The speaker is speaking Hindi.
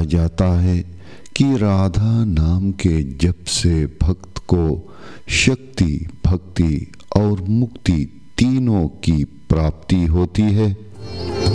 जाता है कि राधा नाम के जप से भक्त को शक्ति, भक्ति और मुक्ति तीनों की प्राप्ति होती है।